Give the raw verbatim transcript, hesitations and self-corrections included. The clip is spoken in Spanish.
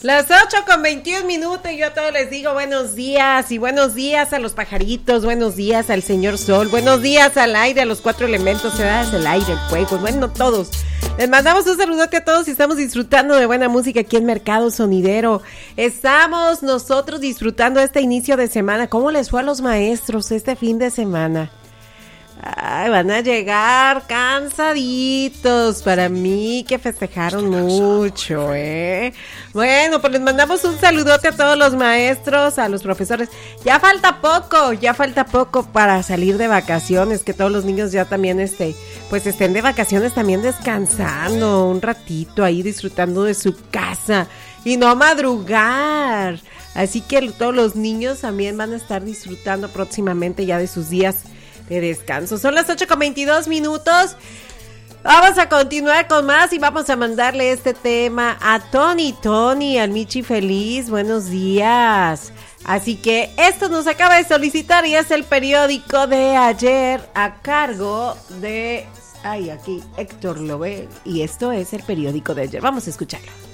Las ocho con veintiún minutos y yo a todos les digo buenos días y buenos días a los pajaritos, buenos días al señor sol, buenos días al aire, a los cuatro elementos, ¿verdad? El aire, el fuego, bueno, todos. Les mandamos un saludote a todos y estamos disfrutando de buena música aquí en Mercado Sonidero. Estamos nosotros disfrutando este inicio de semana. ¿Cómo les fue a los maestros este fin de semana? Ay, van a llegar cansaditos. Para mí que festejaron mucho, ¿eh? Bueno, pues les mandamos un saludote a todos los maestros, a los profesores. Ya falta poco, ya falta poco para salir de vacaciones, que todos los niños ya también este, pues estén de vacaciones también descansando un ratito ahí, disfrutando de su casa y no madrugar. Así que todos los niños también van a estar disfrutando próximamente ya de sus días de descanso. Son las ocho con veintidós minutos. Vamos a continuar con más y vamos a mandarle este tema a Tony, Tony, al Michi Feliz. Buenos días. Así que esto nos acaba de solicitar y es el periódico de ayer a cargo de, ay, aquí, Héctor Lobel. Y esto es el periódico de ayer. Vamos a escucharlo.